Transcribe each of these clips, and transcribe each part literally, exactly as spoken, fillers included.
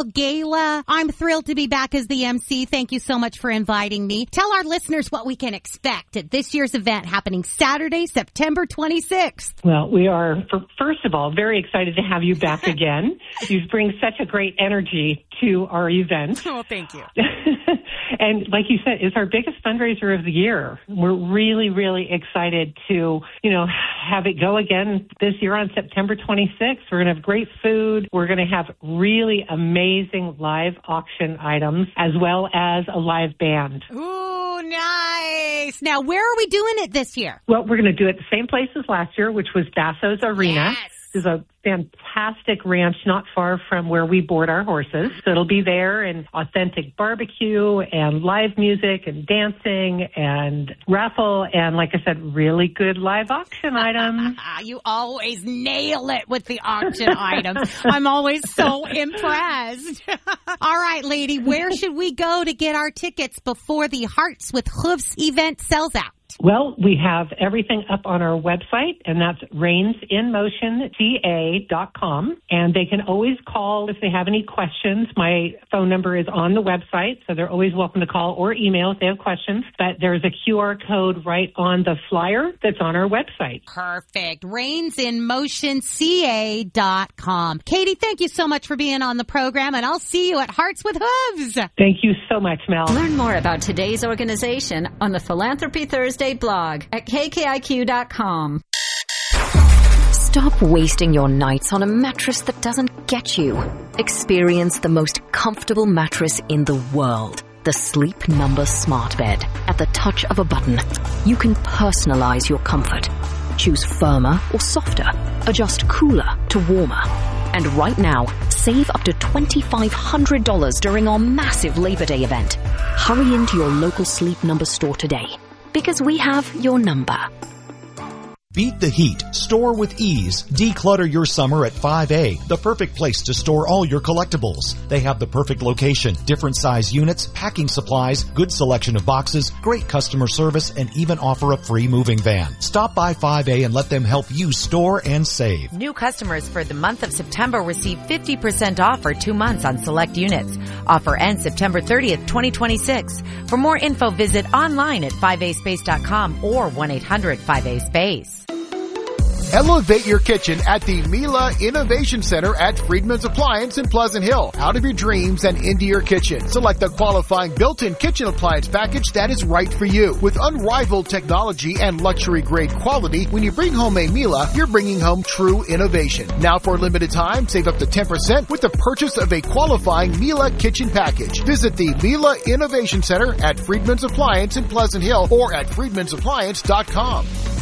Gala. I'm thrilled to be back as the M C. Thank you so much for inviting me. Tell our listeners what we can expect at this year's event happening Saturday, September twenty-sixth. Well, we are, for, first of all, very excited to have you back again. You bring such a great energy to our event. Oh, thank you. And like you said, it's our biggest fundraiser of the year. We're really, really excited to, you know, have it go again this year on September twenty-sixth. We're going to have great food. We're going to have really amazing live auction items as well as a live band. Ooh, nice. Now, where are we doing it this year? Well, we're going to do it the same place as last year, which was Basso's Arena. Yes. This is a fantastic ranch not far from where we board our horses. So it'll be there, and authentic barbecue and live music and dancing and raffle and, like I said, really good live auction items. You always nail it with the auction items. I'm always so impressed. All right, lady, where should we go to get our tickets before the Hearts with Hooves event sells out? Well, we have everything up on our website, and that's reins in motion c a dot com. And they can always call if they have any questions. My phone number is on the website, so they're always welcome to call or email if they have questions. But there's a Q R code right on the flyer that's on our website. Perfect. reins in motion c a dot com. Katie, thank you so much for being on the program, and I'll see you at Hearts with Hooves. Thank you so much, Mel. Learn more about today's organization on the Philanthropy Thursday blog at k k i q dot com. Stop wasting your nights on a mattress that doesn't get you. Experience the most comfortable mattress in the world. The Sleep Number Smart Bed. At the touch of a button, you can personalize your comfort. Choose firmer or softer. Adjust cooler to warmer. And right now, save up to two thousand five hundred dollars during our massive Labor Day event. Hurry into your local Sleep Number store today, because we have your number. Beat the heat. Store with ease. Declutter your summer at five A, the perfect place to store all your collectibles. They have the perfect location, different size units, packing supplies, good selection of boxes, great customer service, and even offer a free moving van. Stop by five A and let them help you store and save. New customers for the month of September receive fifty percent off for two months on select units. Offer ends September thirtieth, twenty twenty-six. For more info, visit online at five a space dot com or one eight hundred five A space. Elevate your kitchen at the Mila Innovation Center at Friedman's Appliance in Pleasant Hill. Out of your dreams and into your kitchen. Select the qualifying built-in kitchen appliance package that is right for you. With unrivaled technology and luxury-grade quality, when you bring home a Mila, you're bringing home true innovation. Now for a limited time, save up to ten percent with the purchase of a qualifying Mila kitchen package. Visit the Mila Innovation Center at Friedman's Appliance in Pleasant Hill or at friedmans appliance dot com.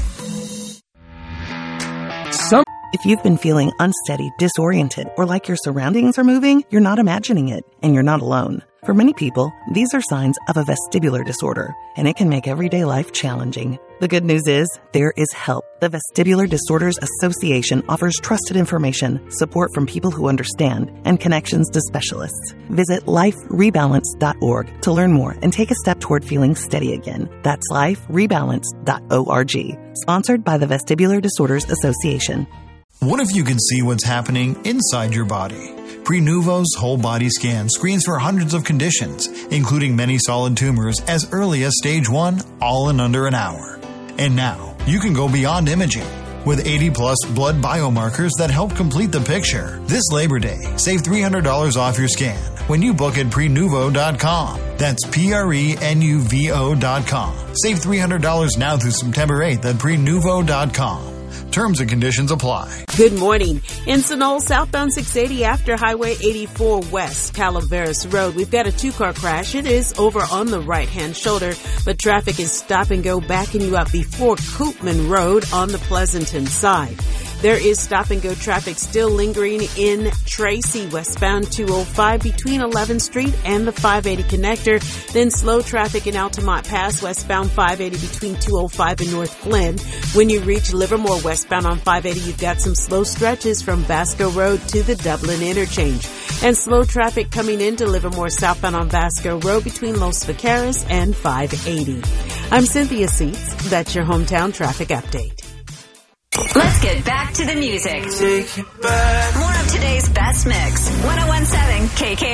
Some- if you've been feeling unsteady, disoriented, or like your surroundings are moving, you're not imagining it, and you're not alone. For many people, these are signs of a vestibular disorder, and it can make everyday life challenging. The good news is, there is help. The Vestibular Disorders Association offers trusted information, support from people who understand, and connections to specialists. Visit life rebalance dot org to learn more and take a step toward feeling steady again. That's life rebalance dot org. Sponsored by the Vestibular Disorders Association. What if you can see what's happening inside your body? Prenuvo's whole body scan screens for hundreds of conditions, including many solid tumors as early as stage one, all in under an hour. And now, you can go beyond imaging with eighty plus blood biomarkers that help complete the picture. This Labor Day, save three hundred dollars off your scan when you book at prenuvo dot com. That's P R E N U V O dot com. Save three hundred dollars now through September eighth at prenuvo dot com. Terms and conditions apply. Good morning. In Sunol, southbound six eighty after Highway eighty-four West, Calaveras Road, we've got a two-car crash. It is over on the right-hand shoulder, but traffic is stop and go backing you up before Koopman Road on the Pleasanton side. There is stop-and-go traffic still lingering in Tracy, westbound two oh five between eleventh Street and the five eighty connector. Then slow traffic in Altamont Pass, westbound five eighty between two oh five and North Glen. When you reach Livermore, westbound on five eighty, you've got some slow stretches from Vasco Road to the Dublin interchange. And slow traffic coming into Livermore, southbound on Vasco Road between Los Vaqueros and five eighty. I'm Cynthia Seats. That's your hometown traffic update. Let's get back to the music. More of today's best mix. ten seventeen K K